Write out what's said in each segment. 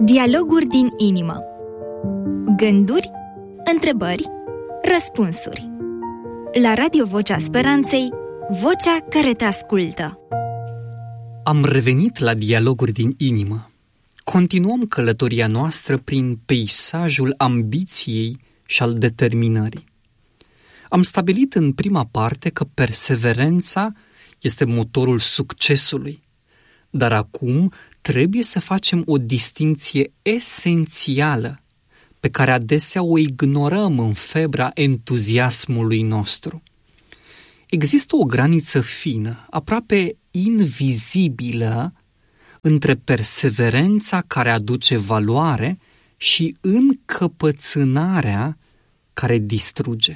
Dialoguri din inimă. Gânduri, întrebări, răspunsuri. La Radio Vocea Speranței, vocea care te ascultă. Am revenit la Dialoguri din inimă. Continuăm călătoria noastră prin peisajul ambiției și al determinării. Am stabilit în prima parte că perseverența este motorul succesului, dar acum trebuie să facem o distinție esențială pe care adesea o ignorăm în febra entuziasmului nostru. Există o graniță fină, aproape invizibilă, între perseverența care aduce valoare și încăpățânarea care distruge.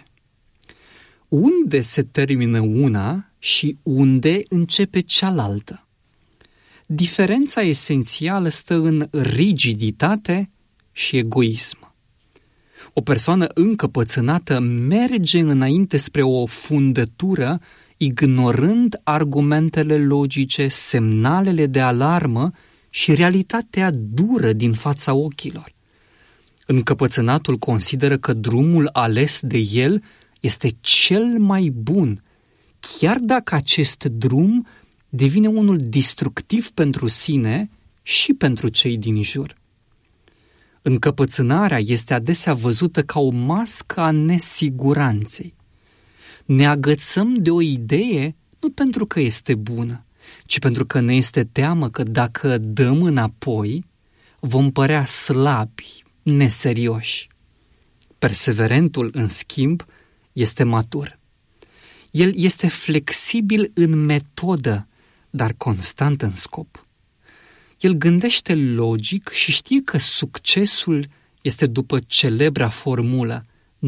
Unde se termină una și unde începe cealaltă? Diferența esențială stă în rigiditate și egoism. O persoană încăpățânată merge înainte spre o fundătură, ignorând argumentele logice, semnalele de alarmă și realitatea dură din fața ochilor. Încăpățânatul consideră că drumul ales de el este cel mai bun, chiar dacă acest drum devine unul destructiv pentru sine și pentru cei din jur. Încăpățânarea este adesea văzută ca o mască a nesiguranței. Ne agățăm de o idee nu pentru că este bună, ci pentru că ne este teamă că dacă dăm înapoi, vom părea slabi, neserioși. Perseverentul, în schimb, este matur. El este flexibil în metodă, dar constant în scop. El gândește logic și știe că succesul este după celebra formulă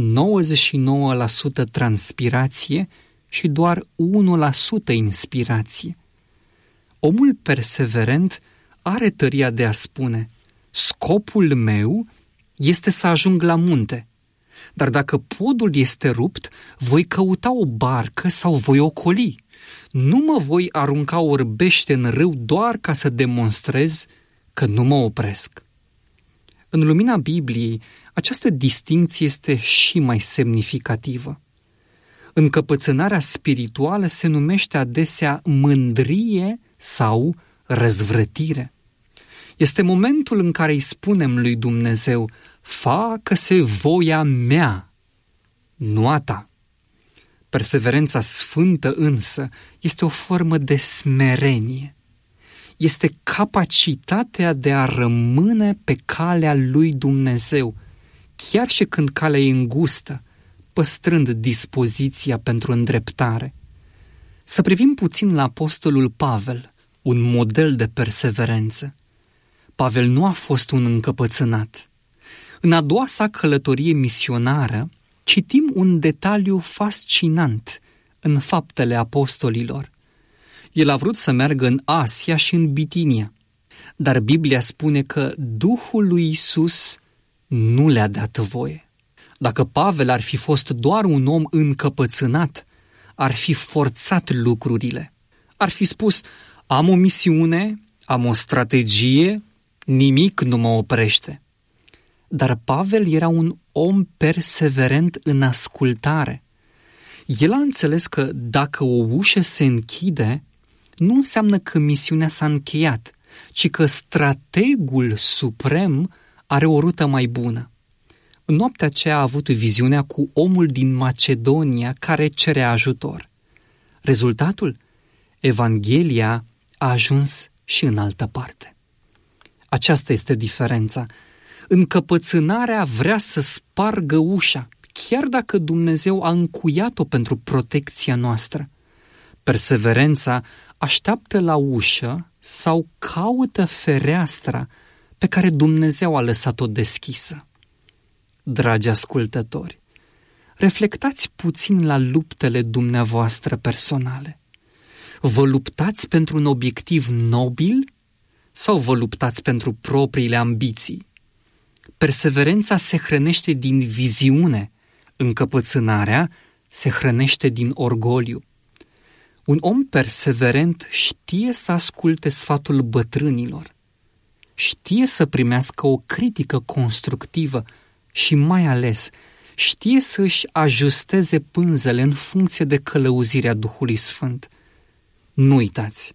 99% transpirație și doar 1% inspirație. Omul perseverent are tăria de a spune: scopul meu este să ajung la munte, dar dacă podul este rupt, voi căuta o barcă sau voi ocoli. Nu mă voi arunca orbește în râu doar ca să demonstrez că nu mă opresc. În lumina Bibliei, această distincție este și mai semnificativă. Încăpățânarea spirituală se numește adesea mândrie sau răzvrătire. Este momentul în care îi spunem lui Dumnezeu: facă-se voia mea, nu a ta. Perseverența sfântă însă este o formă de smerenie. Este capacitatea de a rămâne pe calea lui Dumnezeu, chiar și când calea e îngustă, păstrând dispoziția pentru îndreptare. Să privim puțin la apostolul Pavel, un model de perseverență. Pavel nu a fost un încăpățânat. În a doua sa călătorie misionară, citim un detaliu fascinant în Faptele Apostolilor. El a vrut să meargă în Asia și în Bitinia, dar Biblia spune că Duhul lui Iisus nu le-a dat voie. Dacă Pavel ar fi fost doar un om încăpățânat, ar fi forțat lucrurile. Ar fi spus: am o misiune, am o strategie, nimic nu mă oprește. Dar Pavel era un om perseverent în ascultare. El a înțeles că dacă o ușă se închide, nu înseamnă că misiunea s-a încheiat, ci că strategul suprem are o rută mai bună. În noaptea aceea a avut viziunea cu omul din Macedonia care cerea ajutor. Rezultatul? Evanghelia a ajuns și în altă parte. Aceasta este diferența. Încăpățânarea vrea să spargă ușa, chiar dacă Dumnezeu a încuiat-o pentru protecția noastră. Perseverența așteaptă la ușă sau caută fereastra pe care Dumnezeu a lăsat-o deschisă. Dragi ascultători, reflectați puțin la luptele dumneavoastră personale. Vă luptați pentru un obiectiv nobil sau vă luptați pentru propriile ambiții? Perseverența se hrănește din viziune, încăpățânarea se hrănește din orgoliu. Un om perseverent știe să asculte sfatul bătrânilor. știe să primească o critică constructivă și mai ales știe să își ajusteze pânzele în funcție de călăuzirea Duhului Sfânt. Nu uitați,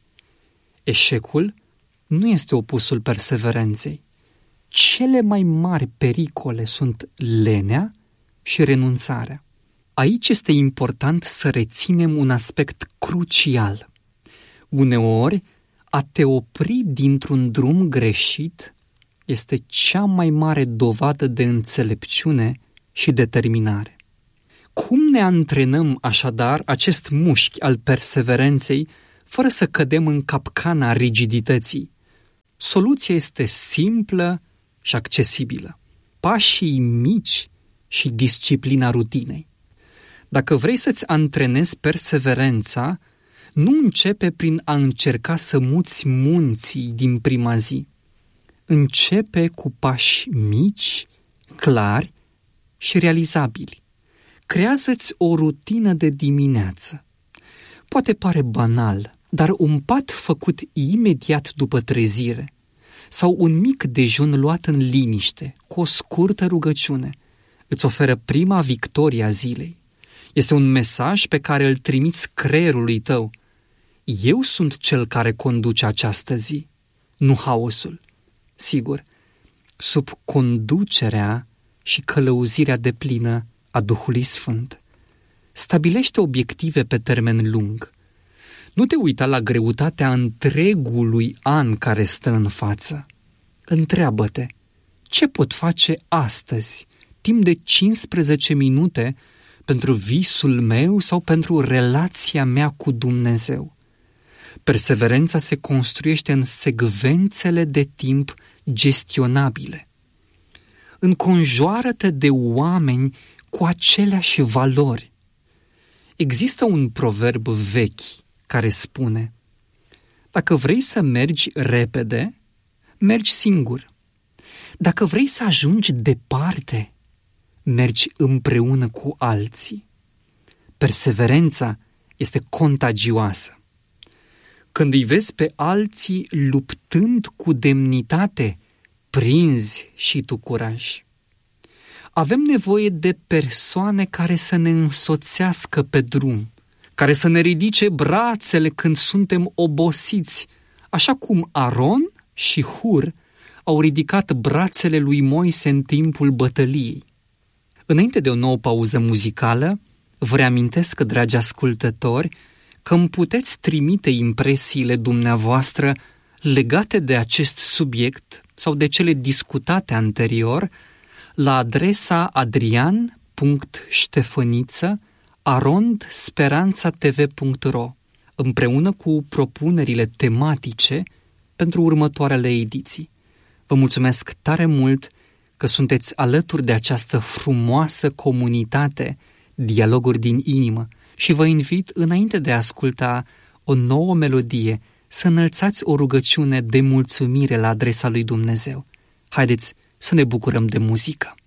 eșecul nu este opusul perseverenței. Cele mai mari pericole sunt lenea și renunțarea. Aici este important să reținem un aspect crucial. Uneori, a te opri dintr-un drum greșit este cea mai mare dovadă de înțelepciune și determinare. Cum ne antrenăm așadar acest mușchi al perseverenței fără să cădem în capcana rigidității? Soluția este simplă și accesibilă. Pașii mici și disciplina rutinei. Dacă vrei să-ți antrenezi perseverența, nu începe prin a încerca să muți munții din prima zi. Începe cu pași mici, clari și realizabili. Creează-ți o rutină de dimineață. Poate pare banal, dar un pat făcut imediat după trezire sau un mic dejun luat în liniște, cu o scurtă rugăciune, îți oferă prima victorie a zilei. Este un mesaj pe care îl trimiți creierului tău. Eu sunt cel care conduce această zi, nu haosul. Sigur, sub conducerea și călăuzirea deplină a Duhului Sfânt. Stabilește obiective pe termen lung. Nu te uita la greutatea întregului an care stă în față. Întreabă-te, ce pot face astăzi, timp de 15 minute, pentru visul meu sau pentru relația mea cu Dumnezeu? Perseverența se construiește în secvențele de timp gestionabile. Înconjoară-te de oameni cu aceleași valori. Există un proverb vechi care spune: dacă vrei să mergi repede, mergi singur. Dacă vrei să ajungi departe, mergi împreună cu alții. Perseverența este contagioasă. Când îi vezi pe alții luptând cu demnitate, prinzi și tu curaj. Avem nevoie de persoane care să ne însoțească pe drum, care să ne ridice brațele când suntem obosiți, așa cum Aron și Hur au ridicat brațele lui Moise în timpul bătăliei. Înainte de o nouă pauză muzicală, vă reamintesc, dragi ascultători, că îmi puteți trimite impresiile dumneavoastră legate de acest subiect sau de cele discutate anterior la adresa adrian.ștefăniță@speranțatv.ro împreună cu propunerile tematice pentru următoarele ediții. Vă mulțumesc tare mult că sunteți alături de această frumoasă comunitate, Dialoguri din inimă, și vă invit, înainte de a asculta o nouă melodie, să înălțați o rugăciune de mulțumire la adresa lui Dumnezeu. Haideți să ne bucurăm de muzică.